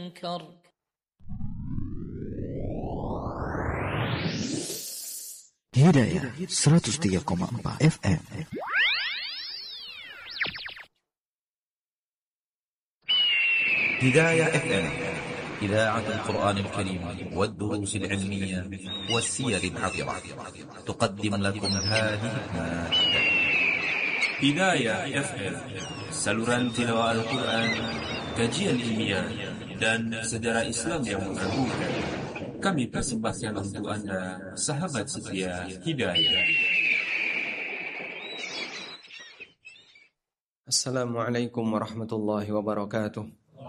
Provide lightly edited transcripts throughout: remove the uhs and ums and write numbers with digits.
أنكر. Hidayah 103,4 FM. هداية FM إذاعة القرآن الكريم والدروس العلمية والسير العطرة تقدم لكم هذه المادة. هداية FM, saluran tilawah Al-Quran, kajian ilmiah, dan sejarah Islam yang mengagumkan. Kami persembahkan untuk Anda, sahabat setia Hidayah. Assalamualaikum warahmatullahi wabarakatuh.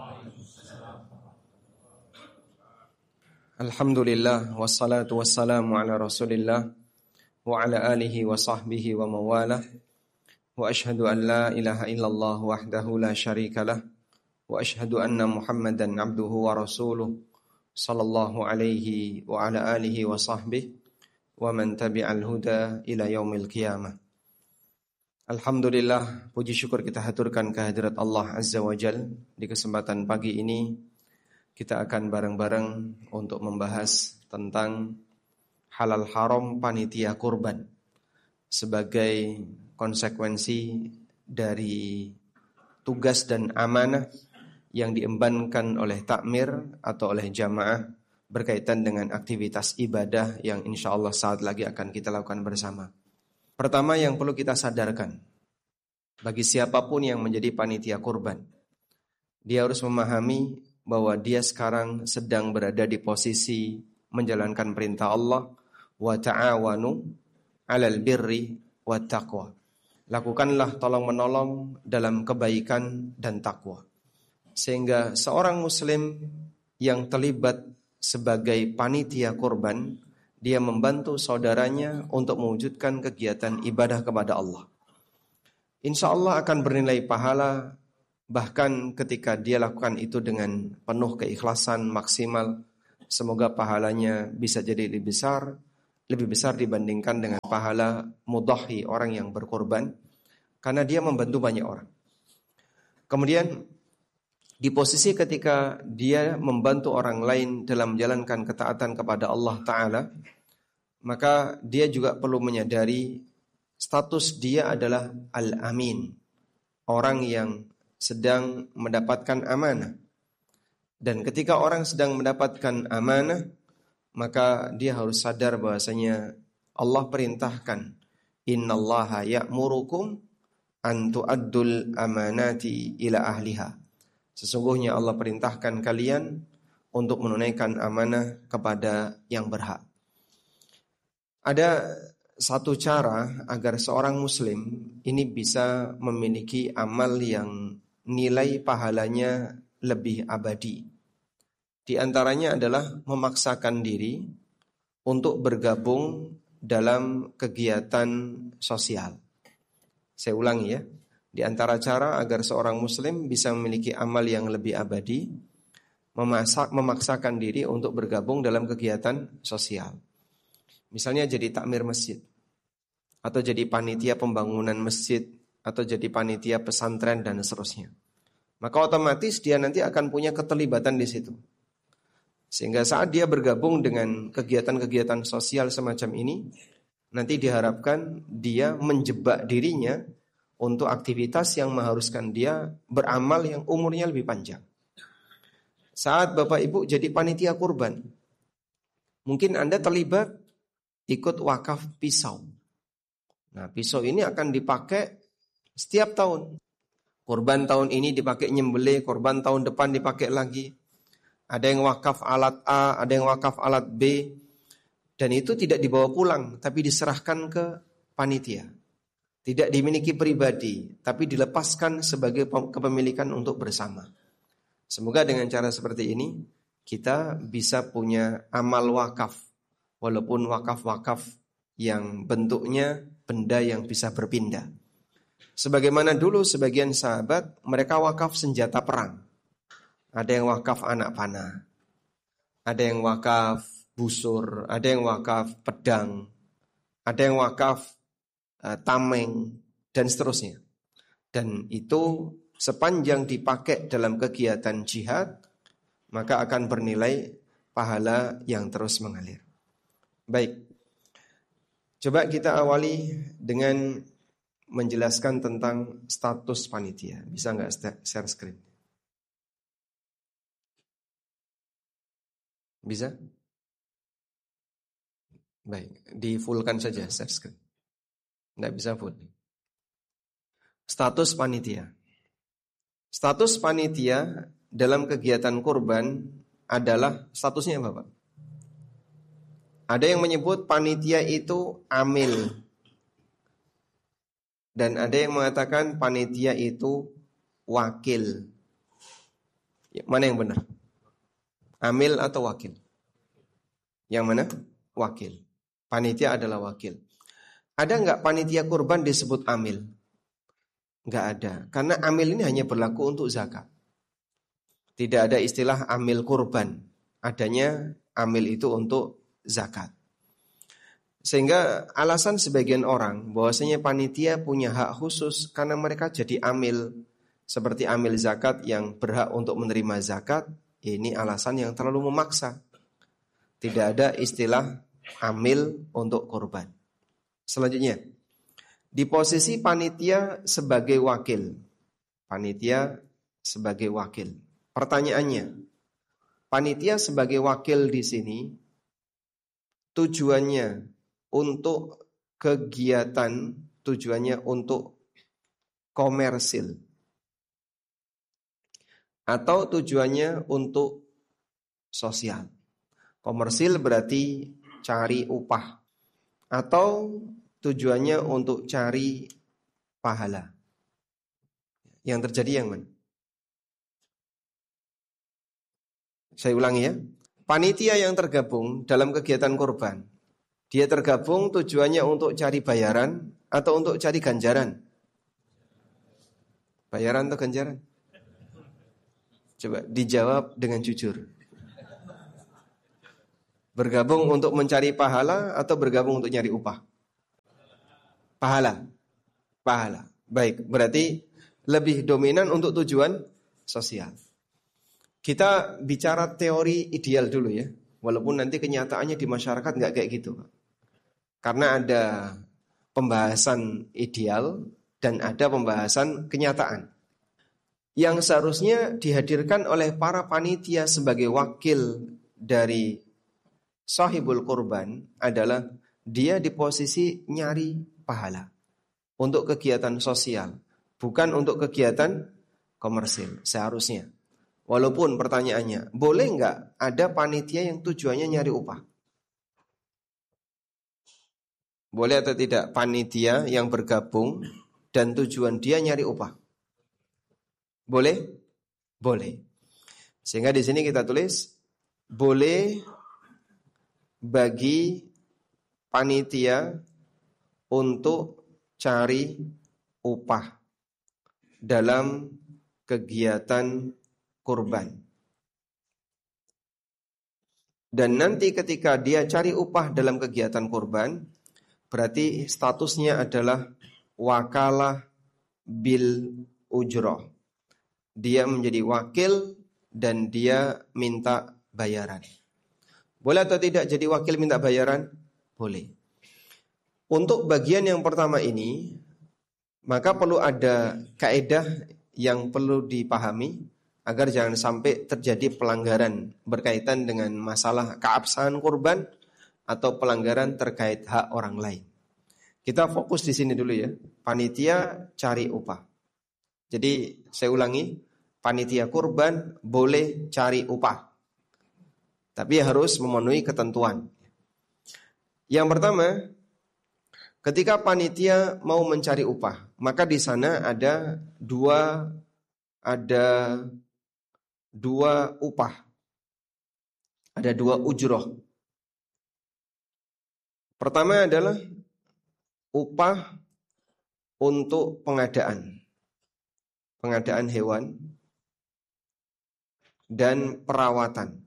Alhamdulillah, wassalatu wassalamu ala rasulillah wa ala alihi wa sahbihi wa mawalah. Wa ashhadu an la ilaha illallah wahdahu la syarikalah wa ashhadu anna Muhammadan abduhu wa rasuluh sallallahu alaihi wa ala alihi wa sahbihi wa man tabi'al huda ila yaumil qiyamah. Alhamdulillah, puji syukur kita haturkan kehadirat Allah Azza wa Jal. Di kesempatan pagi ini kita akan bareng-bareng untuk membahas tentang halal haram panitia kurban sebagai konsekuensi dari tugas dan amanah yang diembankan oleh takmir atau oleh jamaah berkaitan dengan aktivitas ibadah yang insya Allah saat lagi akan kita lakukan bersama. Pertama yang perlu kita sadarkan, bagi siapapun yang menjadi panitia kurban, dia harus memahami bahwa dia sekarang sedang berada di posisi menjalankan perintah Allah, wa ta'awanu 'alal birri wat taqwa. Lakukanlah tolong-menolong dalam kebaikan dan takwa. Sehingga seorang muslim yang terlibat sebagai panitia kurban, dia membantu saudaranya untuk mewujudkan kegiatan ibadah kepada Allah. Insya Allah akan bernilai pahala, bahkan ketika dia lakukan itu dengan penuh keikhlasan maksimal, semoga pahalanya bisa jadi lebih besar dibandingkan dengan pahala mudhahi, orang yang berkorban, karena dia membantu banyak orang. Kemudian di posisi ketika dia membantu orang lain dalam menjalankan ketaatan kepada Allah Ta'ala, maka dia juga perlu menyadari status dia adalah al-amin, orang yang sedang mendapatkan amanah. Dan ketika orang sedang mendapatkan amanah, maka dia harus sadar bahwasanya Allah perintahkan, innallaha ya'murukum an tu'addul amanati ila ahliha. Sesungguhnya Allah perintahkan kalian untuk menunaikan amanah kepada yang berhak. Ada satu cara agar seorang muslim ini bisa memiliki amal yang nilai pahalanya lebih abadi. Di antaranya adalah memaksakan diri untuk bergabung dalam kegiatan sosial. Saya ulangi ya. Di antara cara agar seorang muslim bisa memiliki amal yang lebih abadi, memaksakan diri untuk bergabung dalam kegiatan sosial. Misalnya jadi takmir masjid, atau jadi panitia pembangunan masjid, atau jadi panitia pesantren dan seterusnya. Maka otomatis dia nanti akan punya keterlibatan di situ. Sehingga saat dia bergabung dengan kegiatan-kegiatan sosial semacam ini, nanti diharapkan dia menjebak dirinya untuk aktivitas yang mengharuskan dia beramal yang umurnya lebih panjang. Saat Bapak Ibu jadi panitia kurban, mungkin Anda terlibat ikut wakaf pisau. Nah, pisau ini akan dipakai setiap tahun. Kurban tahun ini dipakai nyembelih, kurban tahun depan dipakai lagi. Ada yang wakaf alat A, ada yang wakaf alat B. Dan itu tidak dibawa pulang, tapi diserahkan ke panitia. Tidak dimiliki pribadi, tapi dilepaskan sebagai kepemilikan untuk bersama. Semoga dengan cara seperti ini, kita bisa punya amal wakaf. Walaupun wakaf-wakaf yang bentuknya benda yang bisa berpindah. Sebagaimana dulu sebagian sahabat, mereka wakaf senjata perang. Ada yang wakaf anak panah, ada yang wakaf busur, ada yang wakaf pedang, ada yang wakaf tameng, dan seterusnya. Dan itu sepanjang dipakai dalam kegiatan jihad, maka akan bernilai pahala yang terus mengalir. Baik, coba kita awali dengan menjelaskan tentang status panitia. Bisa nggak share screen? Bisa? Baik, di fullkan saja share screen. Nggak bisa full. Status panitia. Status panitia dalam kegiatan kurban adalah statusnya apa, Pak? Ada yang menyebut panitia itu amil. Dan ada yang mengatakan panitia itu wakil. Mana yang benar? Amil atau wakil? Yang mana? Wakil. Panitia adalah wakil. Ada nggak panitia kurban disebut amil? Nggak ada. Karena amil ini hanya berlaku untuk zakat. Tidak ada istilah amil kurban. Adanya amil itu untuk zakat. Sehingga alasan sebagian orang bahwasanya panitia punya hak khusus karena mereka jadi amil, seperti amil zakat yang berhak untuk menerima zakat, ini alasan yang terlalu memaksa. Tidak ada istilah amil untuk kurban. Selanjutnya, di posisi panitia sebagai wakil. Panitia sebagai wakil. Pertanyaannya, panitia sebagai wakil di sini tujuannya untuk kegiatan, tujuannya untuk komersil, atau tujuannya untuk sosial. Komersil berarti cari upah, atau tujuannya untuk cari pahala. Yang terjadi yang mana? Saya ulangi ya. Panitia yang tergabung dalam kegiatan kurban, dia tergabung tujuannya untuk cari bayaran atau untuk cari ganjaran? Bayaran atau ganjaran? Coba dijawab dengan jujur. Bergabung untuk mencari pahala atau bergabung untuk nyari upah? Pahala. Pahala. Baik, berarti lebih dominan untuk tujuan sosial. Kita bicara teori ideal dulu ya. Walaupun nanti kenyataannya di masyarakat nggak kayak gitu. Karena ada pembahasan ideal dan ada pembahasan kenyataan. Yang seharusnya dihadirkan oleh para panitia sebagai wakil dari sahibul kurban adalah dia di posisi nyari pahala untuk kegiatan sosial, bukan untuk kegiatan komersil seharusnya. Walaupun pertanyaannya, boleh nggak ada panitia yang tujuannya nyari upah? Boleh atau tidak panitia yang bergabung dan tujuan dia nyari upah? Boleh? Boleh. Sehingga di sini kita tulis, boleh bagi panitia untuk cari upah dalam kegiatan kurban. Dan nanti ketika dia cari upah dalam kegiatan kurban, berarti statusnya adalah wakalah bil ujroh. Dia menjadi wakil dan dia minta bayaran. Boleh atau tidak jadi wakil minta bayaran? Boleh. Untuk bagian yang pertama ini, maka perlu ada kaedah yang perlu dipahami agar jangan sampai terjadi pelanggaran berkaitan dengan masalah keabsahan kurban atau pelanggaran terkait hak orang lain. Kita fokus di sini dulu ya. Panitia cari upah. Jadi saya ulangi, panitia kurban boleh cari upah, tapi harus memenuhi ketentuan. Yang pertama, ketika panitia mau mencari upah, maka di sana ada dua upah, ada dua ujroh. Pertama adalah upah untuk pengadaan hewan dan perawatan.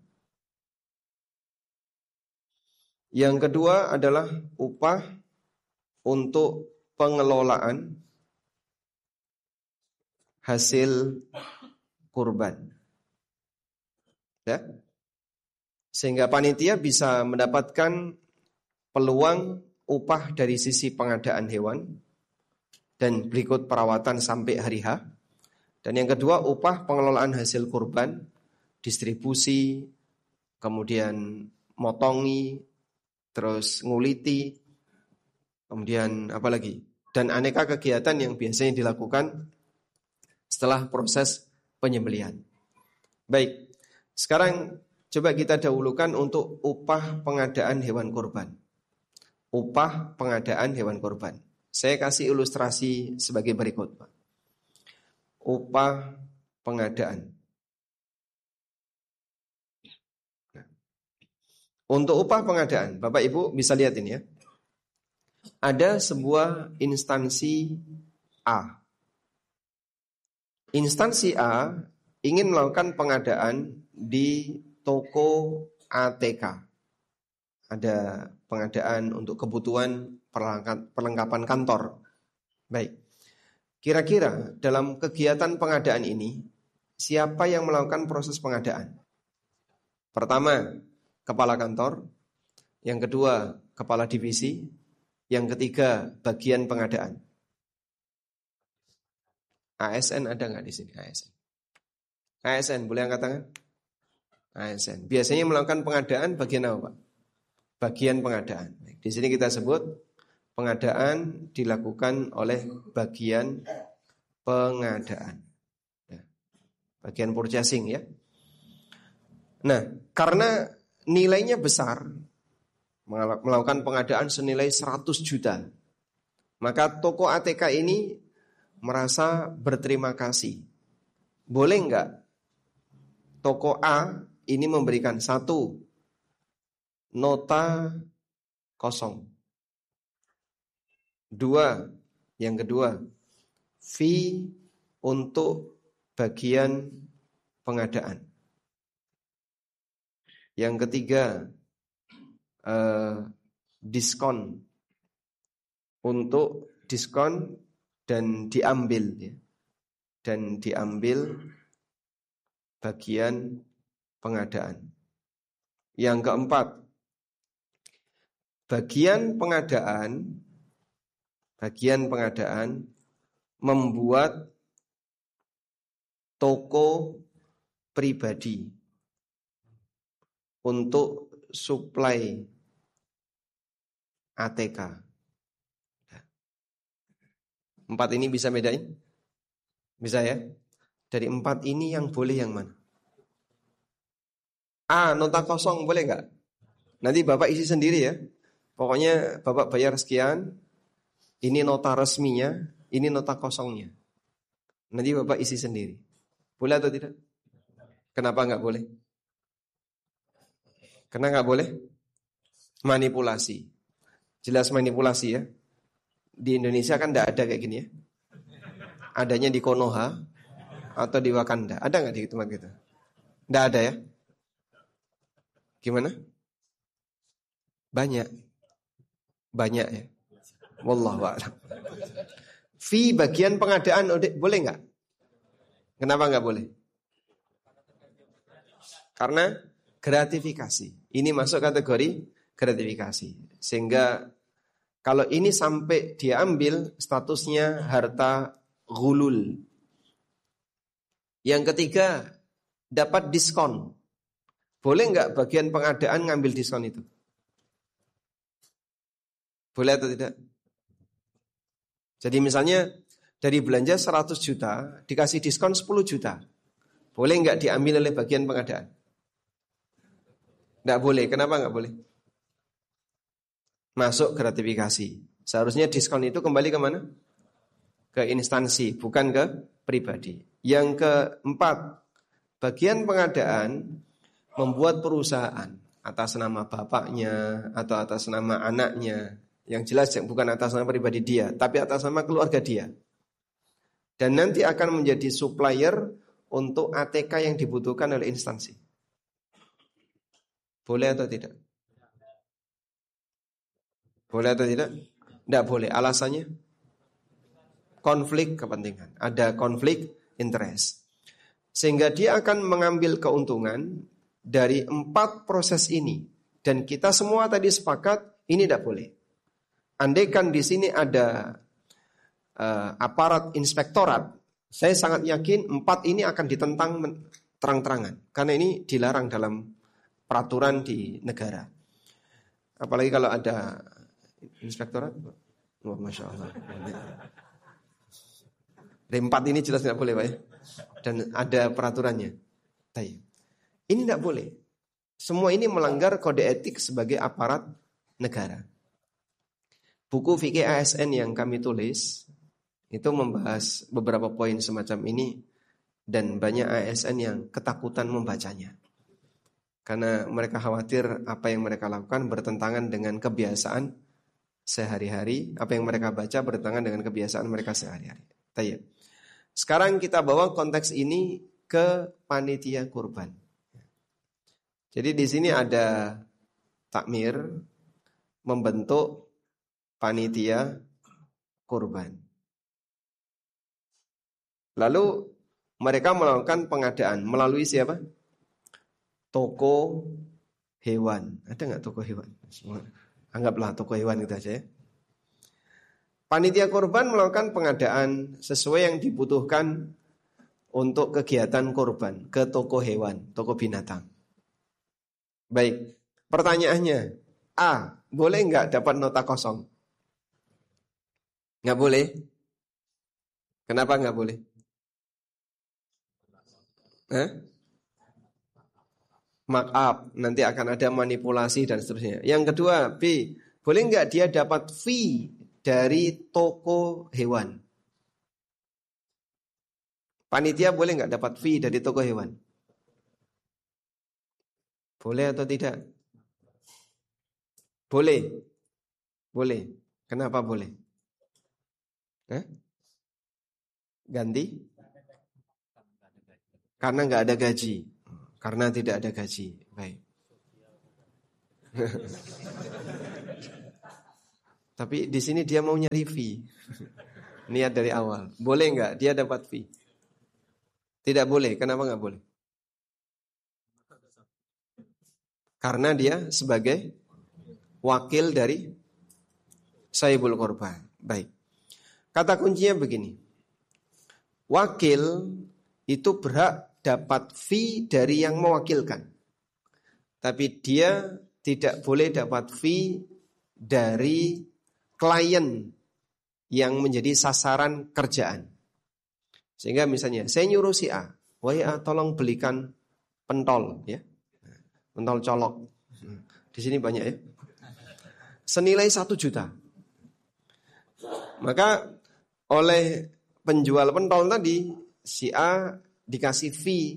Yang kedua adalah upah untuk pengelolaan hasil kurban. Ya. Sehingga panitia bisa mendapatkan peluang upah dari sisi pengadaan hewan dan berikut perawatan sampai hari H. Dan yang kedua, upah pengelolaan hasil kurban, distribusi, kemudian motongi, terus nguliti, kemudian apa lagi? Dan aneka kegiatan yang biasanya dilakukan setelah proses penyembelihan. Baik, sekarang coba kita dahulukan untuk upah pengadaan hewan kurban. Upah pengadaan hewan kurban. Saya kasih ilustrasi sebagai berikut, Pak. Upah pengadaan. Untuk upah pengadaan, Bapak Ibu bisa lihat ini ya. Ada sebuah instansi A. Instansi A ingin melakukan pengadaan di toko ATK. Ada pengadaan untuk kebutuhan perlengkapan kantor. Baik. Kira-kira dalam kegiatan pengadaan ini, siapa yang melakukan proses pengadaan? Pertama, kepala kantor. Yang kedua, kepala divisi. Yang ketiga, bagian pengadaan. ASN ada nggak di sini? ASN, boleh angkat tangan? ASN. Biasanya melakukan pengadaan bagian apa, Pak? Bagian pengadaan. Di sini kita sebut pengadaan dilakukan oleh bagian pengadaan. Ya. Bagian purchasing ya. Nah, karena nilainya besar, melakukan pengadaan senilai 100 juta. Maka toko ATK ini merasa berterima kasih. Boleh enggak toko A ini memberikan 1 nota kosong. 2, yang kedua, fee untuk bagian pengadaan. Yang ketiga, diskon untuk diskon dan diambil ya. Dan diambil bagian pengadaan. Yang keempat, bagian pengadaan membuat toko pribadi untuk suplai ATK. 4 ini bisa bedain? Bisa ya? Dari 4 ini yang boleh yang mana? A, nota kosong boleh nggak? Nanti Bapak isi sendiri ya. Pokoknya Bapak bayar sekian, ini nota resminya, ini nota kosongnya. Nanti Bapak isi sendiri. Boleh atau tidak? Kenapa nggak boleh? Karena nggak boleh manipulasi. Jelas manipulasi ya. Di Indonesia kan nggak ada kayak gini ya. Adanya di Konoha atau di Wakanda. Ada nggak di tempat kita? Nggak ada ya. Gimana? Banyak ya. Wallahu a'lam. Fee bagian pengadaan boleh nggak? Kenapa nggak boleh? Karena gratifikasi. Ini masuk kategori gratifikasi. Sehingga kalau ini sampai diambil statusnya harta ghulul. Yang ketiga, dapat diskon. Boleh nggak bagian pengadaan ngambil diskon itu? Boleh atau tidak? Jadi misalnya dari belanja 100 juta dikasih diskon 10 juta. Boleh nggak diambil oleh bagian pengadaan? Nggak boleh. Kenapa nggak boleh? Masuk gratifikasi. Seharusnya diskon itu kembali ke mana? Ke instansi, bukan ke pribadi. Yang keempat, bagian pengadaan membuat perusahaan atas nama bapaknya atau atas nama anaknya. Yang jelas bukan atas nama pribadi dia, tapi atas nama keluarga dia. Dan nanti akan menjadi supplier untuk ATK yang dibutuhkan oleh instansi. Boleh atau tidak? Boleh atau tidak? Tidak boleh. Alasannya? Konflik kepentingan. Ada konflik interest. Sehingga dia akan mengambil keuntungan dari 4 proses ini, dan kita semua tadi sepakat ini tidak boleh. Andaikan di sini ada aparat inspektorat, saya sangat yakin 4 ini akan ditentang terang-terangan, karena ini dilarang dalam peraturan di negara. Apalagi kalau ada inspektorat, oh, Masya Allah. Dari 4 ini jelas tidak boleh, Pak ya. Dan ada peraturannya. Baik. Ini tidak boleh. Semua ini melanggar kode etik sebagai aparat negara. Buku fikih ASN yang kami tulis itu membahas beberapa poin semacam ini, dan banyak ASN yang ketakutan membacanya. Karena mereka khawatir apa yang mereka lakukan bertentangan dengan kebiasaan sehari-hari, apa yang mereka baca bertentangan dengan kebiasaan mereka sehari-hari. Baik. Sekarang kita bawa konteks ini ke panitia kurban. Jadi di sini ada takmir membentuk panitia kurban. Lalu mereka melakukan pengadaan melalui siapa? Toko hewan. Ada nggak toko hewan? Anggaplah toko hewan gitu aja ya. Panitia kurban melakukan pengadaan sesuai yang dibutuhkan untuk kegiatan kurban ke toko hewan, toko binatang. Baik, pertanyaannya, A, boleh nggak dapat nota kosong? Nggak boleh. Kenapa nggak boleh? Markup, nanti akan ada manipulasi dan seterusnya. Yang kedua, B, boleh nggak dia dapat fee dari toko hewan? Panitia boleh nggak dapat fee dari toko hewan? Boleh atau tidak? Boleh. Boleh. Kenapa boleh? Ganti? Karena nggak ada gaji. Karena tidak ada gaji. Baik. Tapi di sini dia mau nyari fee. Niat dari awal. Boleh nggak dia dapat fee? Tidak boleh. Kenapa nggak boleh? Karena dia sebagai wakil dari sahibul korban. Baik. Kata kuncinya begini. Wakil itu berhak dapat fee dari yang mewakilkan. Tapi dia tidak boleh dapat fee dari klien yang menjadi sasaran kerjaan. Sehingga misalnya saya nyuruh si A, wahai A tolong belikan pentol ya. Pentol colok. Di sini banyak ya. Senilai 1 juta. Maka oleh penjual pentol tadi si A dikasih fee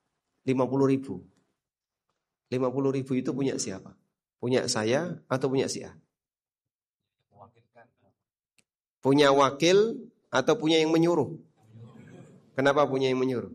50.000. 50.000 itu punya siapa? Punya saya atau punya si A? Punya wakil atau punya yang menyuruh? Kenapa punya yang menyuruh?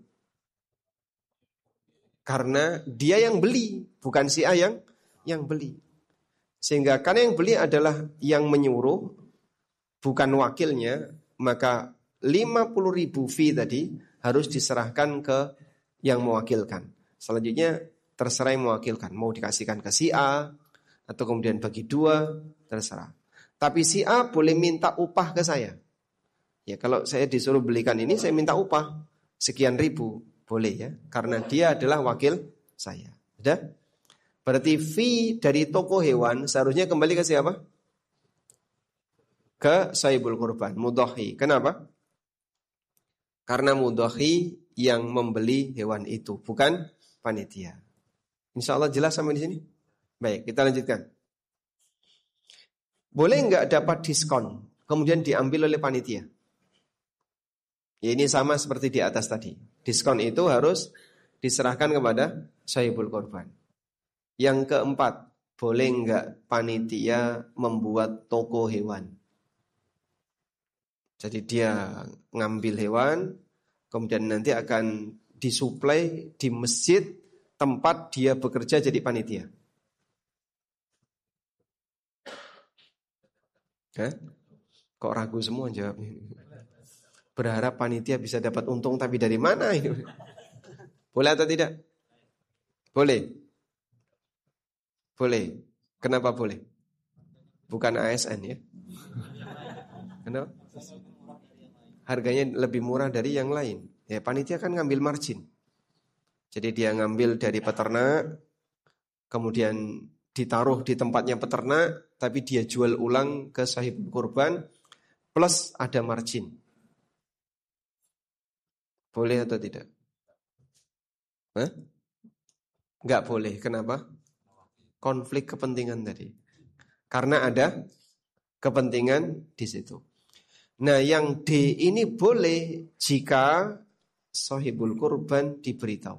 Karena dia yang beli, bukan si A yang beli. Sehingga karena yang beli adalah yang menyuruh, bukan wakilnya, maka 50.000 fee tadi harus diserahkan ke yang mewakilkan. Selanjutnya terserah yang mewakilkan, mau dikasihkan ke si A atau kemudian bagi 2, terserah. Tapi si A boleh minta upah ke saya. Ya kalau saya disuruh belikan ini, saya minta upah sekian ribu, boleh ya, karena dia adalah wakil saya. Sudah? Berarti fee dari toko hewan seharusnya kembali ke siapa? Ke sahibul kurban, mudhahi. Kenapa? Karena mudhahi yang membeli hewan itu, bukan panitia. Insya Allah jelas sampai di sini? Baik, kita lanjutkan. Boleh nggak dapat diskon, kemudian diambil oleh panitia? Ya, ini sama seperti di atas tadi. Diskon itu harus diserahkan kepada sahibul kurban. Yang keempat, boleh nggak panitia membuat toko hewan? Jadi dia ngambil hewan, kemudian nanti akan disuplai di masjid tempat dia bekerja jadi panitia. Kok ragu semua jawabnya? Berharap panitia bisa dapat untung, tapi dari mana ini? Boleh atau tidak? Boleh. Boleh. Kenapa boleh? Bukan ASN ya. Kenapa? Harganya lebih murah dari yang lain. Ya, panitia kan ngambil margin. Jadi dia ngambil dari peternak, kemudian ditaruh di tempatnya peternak, tapi dia jual ulang ke sahibul kurban, plus ada margin. Boleh atau tidak? Hah? Nggak boleh. Kenapa? Konflik kepentingan tadi. Karena ada kepentingan di situ. Nah, yang D ini boleh jika sahibul kurban diberitahu.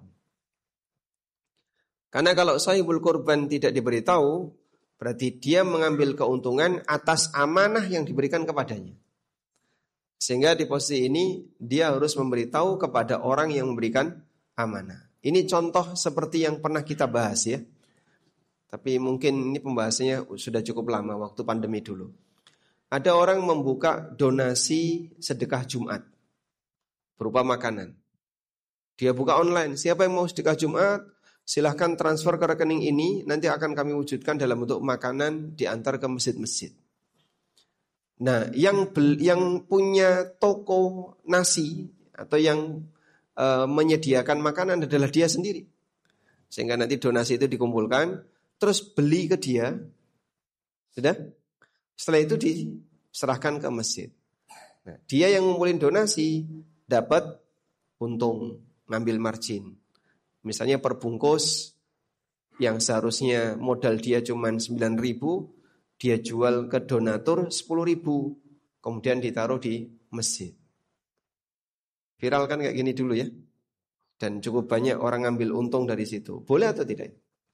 Karena kalau sahibul kurban tidak diberitahu, berarti dia mengambil keuntungan atas amanah yang diberikan kepadanya. Sehingga di posisi ini dia harus memberitahu kepada orang yang memberikan amanah. Ini contoh seperti yang pernah kita bahas ya. Tapi mungkin ini pembahasannya sudah cukup lama, waktu pandemi dulu. Ada orang membuka donasi sedekah Jumat berupa makanan. Dia buka online, siapa yang mau sedekah Jumat, silahkan transfer ke rekening ini, nanti akan kami wujudkan dalam bentuk makanan diantar ke masjid-masjid. Nah, yang punya toko nasi atau yang menyediakan makanan adalah dia sendiri. Sehingga nanti donasi itu dikumpulkan, terus beli ke dia, sudah? Setelah itu diserahkan ke masjid. Nah, dia yang ngumpulin donasi dapat untung, ngambil margin. Misalnya per bungkus yang seharusnya modal dia cuma 9.000, dia jual ke donatur 10.000, kemudian ditaruh di masjid. Viral kan kayak gini dulu ya. Dan cukup banyak orang ngambil untung dari situ. Boleh atau tidak?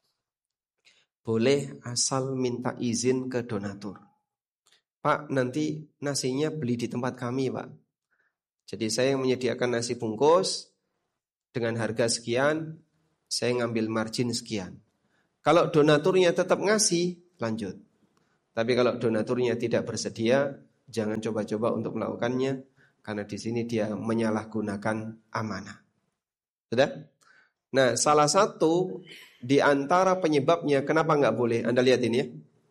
Boleh asal minta izin ke donatur. Pak, nanti nasinya beli di tempat kami, Pak. Jadi saya yang menyediakan nasi bungkus dengan harga sekian, saya ngambil margin sekian. Kalau donaturnya tetap ngasih, lanjut. Tapi kalau donaturnya tidak bersedia, jangan coba-coba untuk melakukannya, karena di sini dia menyalahgunakan amanah. Sudah? Nah, salah satu di antara penyebabnya kenapa nggak boleh? Anda lihat ini ya.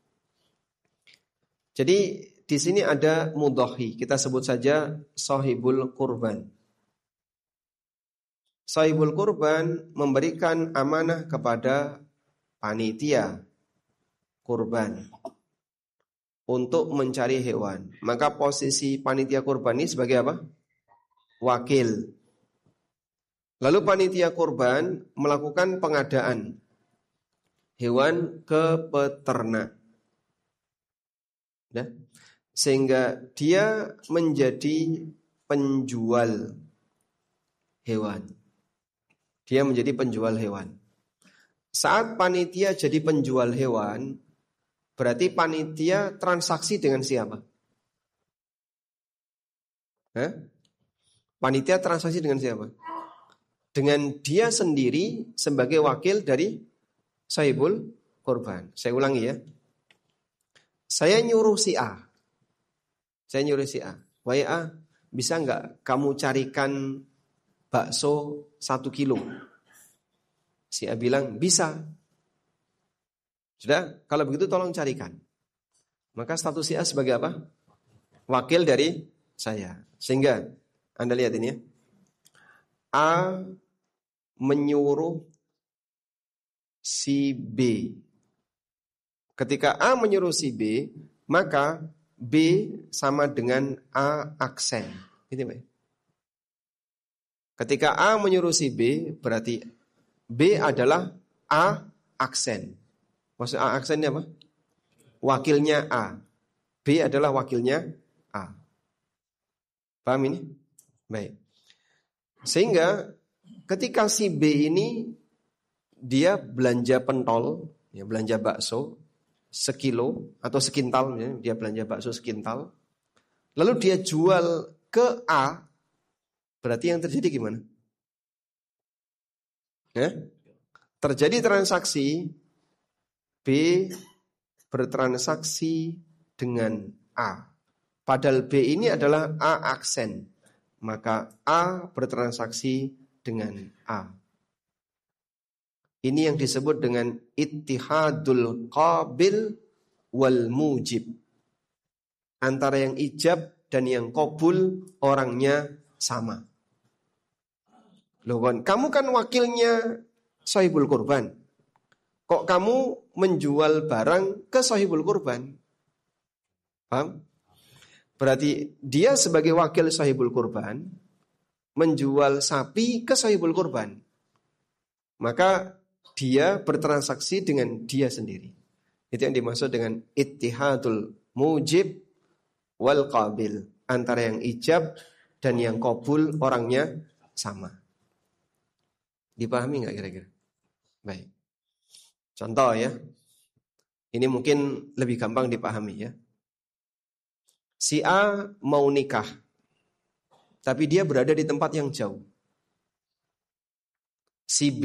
Jadi di sini ada mudhahi, kita sebut saja sahibul kurban. Sahibul kurban memberikan amanah kepada panitia kurban untuk mencari hewan. Maka posisi panitia kurban ini sebagai apa? Wakil. Lalu panitia kurban melakukan pengadaan hewan ke peternak. Ya. Sehingga dia menjadi penjual hewan. Dia menjadi penjual hewan. Saat panitia jadi penjual hewan, berarti panitia transaksi dengan siapa? Panitia transaksi dengan siapa? Dengan dia sendiri sebagai wakil dari sahibul kurban. Saya ulangi ya. Saya nyuruh si A. Wahai A, bisa nggak kamu carikan bakso 1 kilo? Si A bilang, bisa. Sudah, kalau begitu tolong carikan. Maka status si A sebagai apa? Wakil dari saya. Sehingga, Anda lihat ini ya. A menyuruh si B. Ketika A menyuruh si B, maka B sama dengan A aksen. Gitu, Pak. Ketika A menyuruh si B, berarti B adalah A aksen. Maksud A aksennya apa? Wakilnya A. B adalah wakilnya A. Paham ini? Baik. Sehingga ketika si B ini dia belanja pentol, ya belanja bakso sekilo atau sekintal, ya, dia belanja bakso sekintal, lalu dia jual ke A, berarti yang terjadi gimana? Ya? Terjadi transaksi, B bertransaksi dengan A. Padahal B ini adalah A aksen. Maka A bertransaksi dengan A. Ini yang disebut dengan ittihadul qabil wal mujib. Antara yang ijab dan yang qabul orangnya sama. Loh kan, kamu kan wakilnya sahibul kurban. Kok kamu menjual barang ke sahibul kurban? Paham? Berarti dia sebagai wakil sahibul kurban menjual sapi ke sahibul kurban. Maka dia bertransaksi dengan dia sendiri. Itu yang dimaksud dengan ittihadul mujib wal qabil. Antara yang ijab dan yang qabul orangnya sama. Dipahami nggak kira-kira? Baik. Contoh ya. Ini mungkin lebih gampang dipahami ya. Si A mau nikah, tapi dia berada di tempat yang jauh. Si B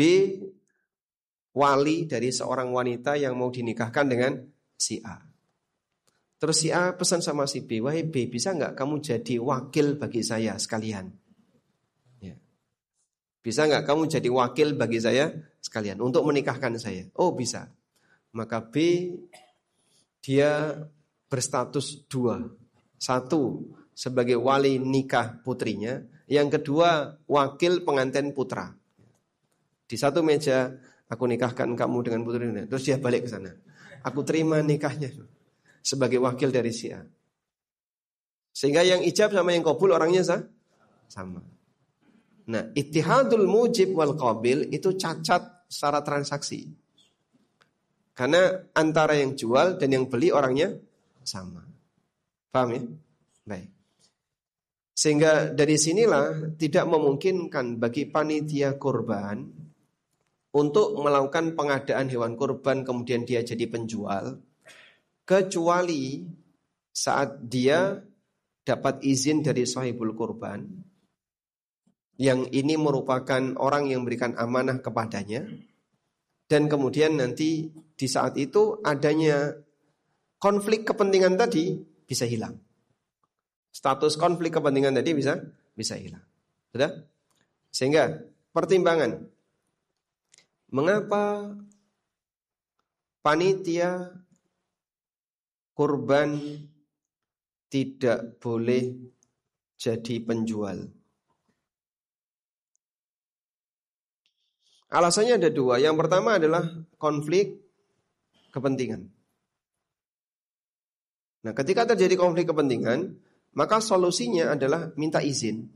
wali dari seorang wanita yang mau dinikahkan dengan si A. Terus si A pesan sama si B, wahai B, bisa nggak kamu jadi wakil bagi saya sekalian? Ya. Bisa nggak kamu jadi wakil bagi saya sekalian untuk menikahkan saya? Oh bisa. Maka B dia berstatus dua. Satu, sebagai wali nikah putrinya. Yang kedua, wakil pengantin putra. Di satu meja, aku nikahkan kamu dengan putrinya. Terus dia balik ke sana. Aku terima nikahnya sebagai wakil dari si A. Sehingga yang ijab sama yang qabul orangnya sama. Nah, ittihadul mujib wal qabil itu cacat secara transaksi. Karena antara yang jual dan yang beli orangnya sama. Paham ya? Baik. Sehingga dari sinilah tidak memungkinkan bagi panitia kurban untuk melakukan pengadaan hewan kurban kemudian dia jadi penjual, kecuali saat dia dapat izin dari sahibul kurban, yang ini merupakan orang yang memberikan amanah kepadanya, dan kemudian nanti di saat itu adanya konflik kepentingan tadi bisa hilang. Status konflik kepentingan tadi bisa hilang. Sudah? Sehingga pertimbangan mengapa panitia kurban tidak boleh jadi penjual. Alasannya ada dua. Yang pertama adalah konflik kepentingan. Nah, ketika terjadi konflik kepentingan, maka solusinya adalah minta izin.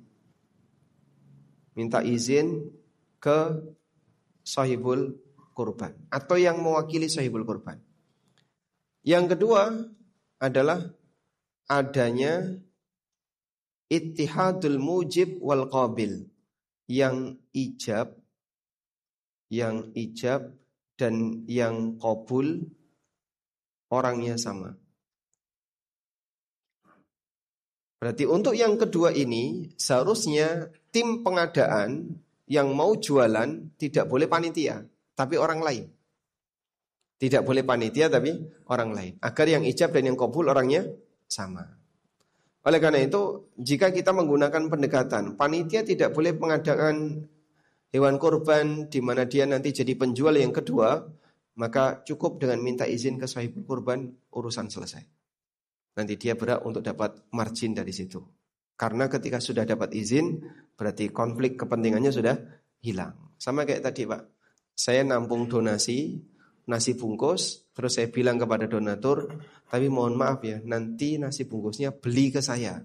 Minta izin ke sahibul kurban atau yang mewakili sahibul kurban. Yang kedua adalah adanya ittihadul mujib wal qabil, yang ijab dan yang qabul orangnya sama. Berarti untuk yang kedua ini seharusnya tim pengadaan yang mau jualan tidak boleh panitia, tapi orang lain. Tidak boleh panitia tapi orang lain. Agar yang ijab dan yang qabul orangnya sama. Oleh karena itu, jika kita menggunakan pendekatan panitia tidak boleh mengadakan hewan kurban di mana dia nanti jadi penjual yang kedua, maka cukup dengan minta izin ke sahibul kurban, urusan selesai. Nanti dia berhak untuk dapat margin dari situ. Karena ketika sudah dapat izin, berarti konflik kepentingannya sudah hilang. Sama kayak tadi Pak, saya nampung donasi, nasi bungkus, terus saya bilang kepada donatur, tapi mohon maaf ya, nanti nasi bungkusnya beli ke saya.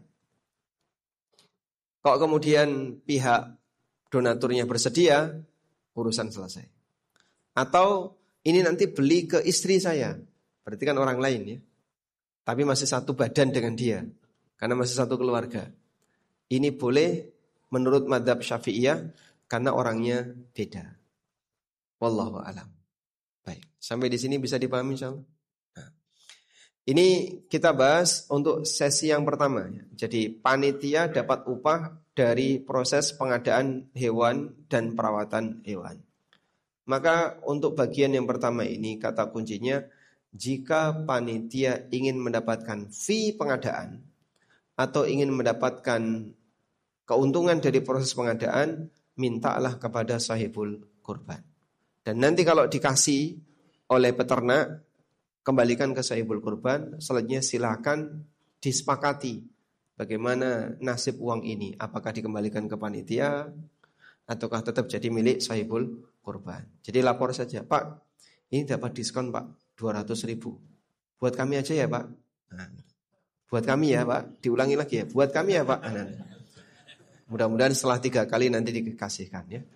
Kok kemudian pihak donaturnya bersedia, urusan selesai. Atau ini nanti beli ke istri saya, berarti kan orang lain ya. Tapi masih satu badan dengan dia, karena masih satu keluarga. Ini boleh menurut mazhab Syafi'iyah karena orangnya beda. Wallahu a'lam. Baik, sampai di sini bisa dipahami insyaallah. Nah, ini kita bahas untuk sesi yang pertama. Jadi panitia dapat upah dari proses pengadaan hewan dan perawatan hewan. Maka untuk bagian yang pertama ini kata kuncinya, jika panitia ingin mendapatkan fee pengadaan atau ingin mendapatkan keuntungan dari proses pengadaan, mintalah kepada sahibul kurban. Dan nanti kalau dikasih oleh peternak, kembalikan ke sahibul kurban. Selanjutnya silakan disepakati bagaimana nasib uang ini. Apakah dikembalikan ke panitia ataukah tetap jadi milik sahibul kurban. Jadi lapor saja, Pak, ini dapat diskon Pak 200.000. Buat kami aja ya Pak. Nah, buat kami ya Pak. Diulangi lagi ya, buat kami ya Pak. Nah, mudah-mudahan setelah 3 kali nanti dikasihkan ya.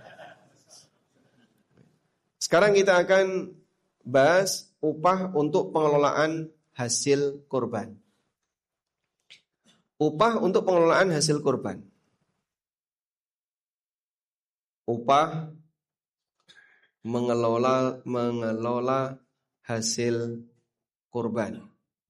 Sekarang kita akan bahas upah untuk pengelolaan hasil kurban. Upah untuk pengelolaan hasil kurban. Upah mengelola hasil kurban.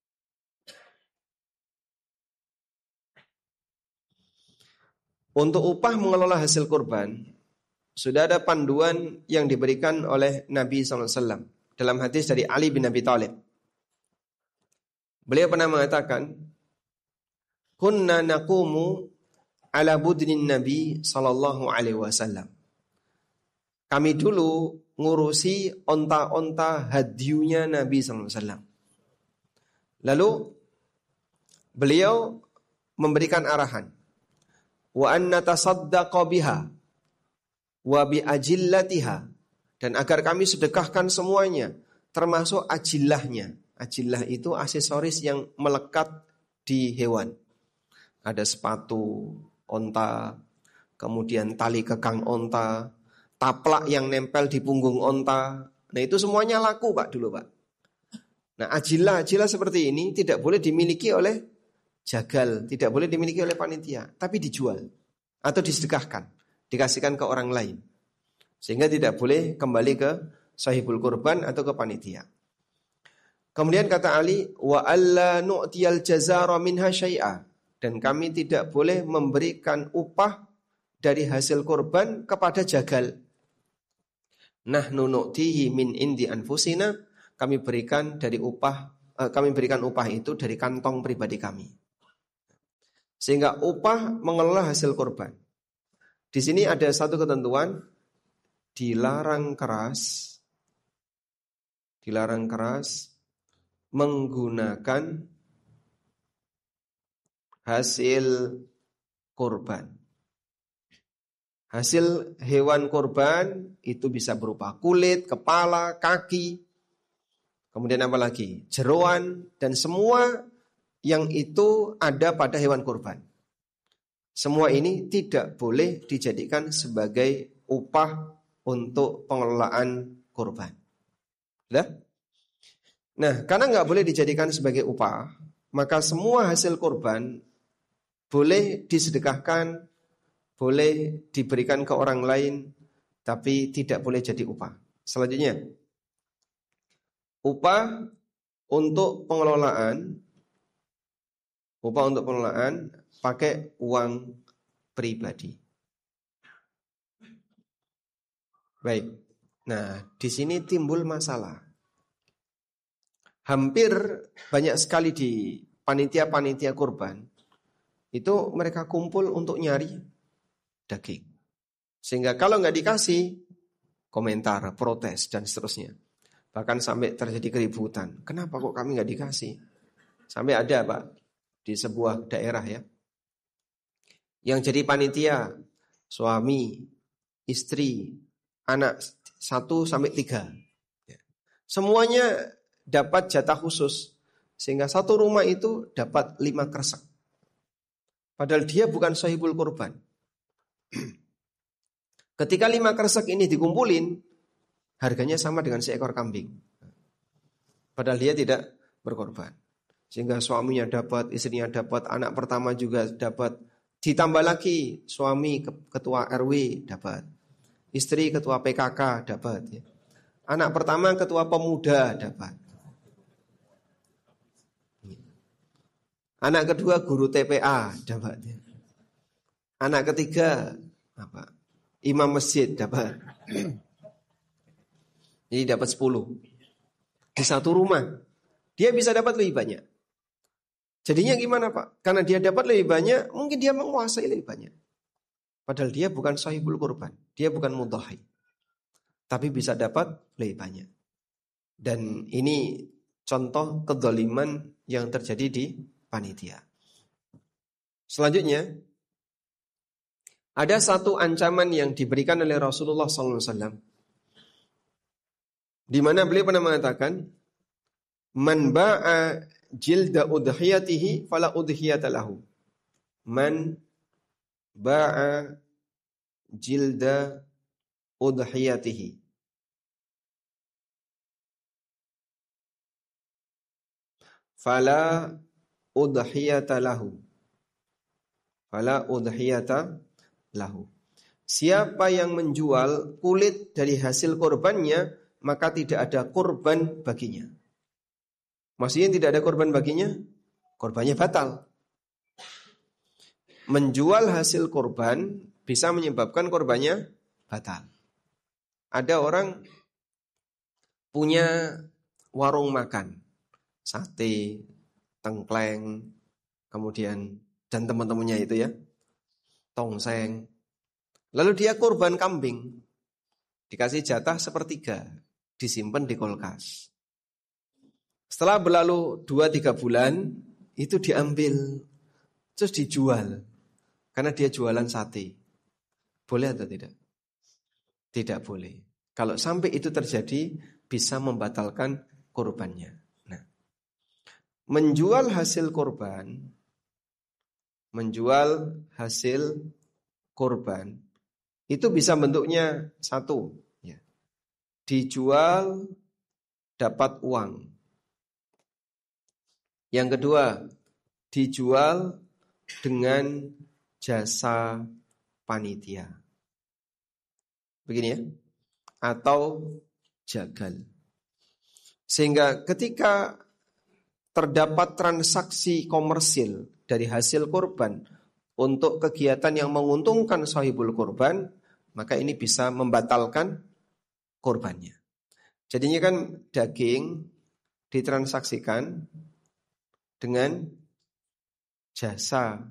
Untuk upah mengelola hasil kurban, sudah ada panduan yang diberikan oleh Nabi SAW dalam hadis dari Ali bin Abi Thalib. Beliau pernah mengatakan, kunna naqumu ala budnin Nabi sallallahu alaihi wasallam. Kami dulu ngurusi onta-onta hadyunya Nabi sallallahu alaihi wasallam. Lalu beliau memberikan arahan, wa an natasaddaqa biha wa bi ajillatiha, dan agar kami sedekahkan semuanya termasuk ajillahnya. Ajillah itu aksesoris yang melekat di hewan. Ada sepatu onta, kemudian tali kekang onta, taplak yang nempel di punggung onta. Nah itu semuanya laku Pak dulu Pak. Nah ajillah seperti ini tidak boleh dimiliki oleh jagal, tidak boleh dimiliki oleh panitia, tapi dijual atau disedekahkan, dikasihkan ke orang lain. Sehingga tidak boleh kembali ke sahibul kurban atau ke panitia. Kemudian kata Ali, wa alla nu'tiyal jazara minha syai'a, dan kami tidak boleh memberikan upah dari hasil kurban kepada jagal. Nahnu nu'tihi min indi anfusina, kami berikan upah itu dari kantong pribadi kami. Sehingga upah mengelola hasil kurban. Di sini ada satu ketentuan, dilarang keras menggunakan hasil kurban. Hasil hewan kurban itu bisa berupa kulit, kepala, kaki, kemudian apa lagi? Jeroan, dan semua yang itu ada pada hewan kurban. Semua ini tidak boleh dijadikan sebagai upah untuk pengelolaan kurban. Nah, karena nggak boleh dijadikan sebagai upah, maka semua hasil kurban boleh disedekahkan, boleh diberikan ke orang lain, tapi tidak boleh jadi upah. Selanjutnya, upah untuk pengelolaan pakai uang pribadi. Baik. Nah, di sini timbul masalah. Hampir banyak sekali di panitia-panitia kurban itu mereka kumpul untuk nyari daging. Sehingga kalau nggak dikasih, komentar, protes, dan seterusnya. Bahkan sampai terjadi keributan. Kenapa kok kami nggak dikasih? Sampai ada Pak, di sebuah daerah ya, yang jadi panitia, suami, istri, anak 1-3. Semuanya dapat jatah khusus. Sehingga satu rumah itu dapat 5 kresek. Padahal dia bukan sahibul kurban. Ketika 5 kresek ini dikumpulin, harganya sama dengan seekor kambing. Padahal dia tidak berkorban. Sehingga suaminya dapat, istrinya dapat, anak pertama juga dapat. Ditambah lagi suami ketua RW dapat. Istri ketua PKK dapat. Anak pertama ketua pemuda dapat. Anak kedua guru TPA dapat. Anak ketiga imam masjid dapat. Jadi dapat 10 di satu rumah. Dia bisa dapat lebih banyak. Jadinya gimana Pak? Karena dia dapat lebih banyak, mungkin dia menguasai lebih banyak. Padahal dia bukan sahibul kurban, dia bukan mudhahi. tapi bisa dapat lebih banyak. Dan ini contoh kedzaliman yang terjadi di panitia. Selanjutnya, ada satu ancaman yang diberikan oleh Rasulullah SAW, di mana beliau pernah mengatakan, "Man ba'a jilda udhiyatihi fala udhiyata lahu." Man ba'a jilda udhiyatihi fala udhiyata lahu. Fala udhiyata lahu. Siapa yang menjual kulit dari hasil korbannya, maka tidak ada korban baginya. Maksudnya tidak ada korban baginya, korbannya batal. Menjual hasil korban bisa menyebabkan korbannya batal. Ada orang punya warung makan, sate, tengkleng, kemudian dan teman-temannya itu ya, tongseng. Lalu dia korban kambing, dikasih jatah 1/3, disimpan di kulkas. Setelah berlalu 2-3 bulan, itu diambil, terus dijual. Karena dia jualan sate. Boleh atau tidak? Tidak boleh. Kalau sampai itu terjadi, bisa membatalkan korbannya. Nah, menjual hasil korban itu bisa bentuknya satu, ya. Dijual dapat uang. Yang kedua, dijual dengan jasa panitia. Begini ya. Atau jagal. Sehingga ketika terdapat transaksi komersil dari hasil korban untuk kegiatan yang menguntungkan sahibul korban, maka ini bisa membatalkan korbannya. Jadinya kan daging ditransaksikan dengan jasa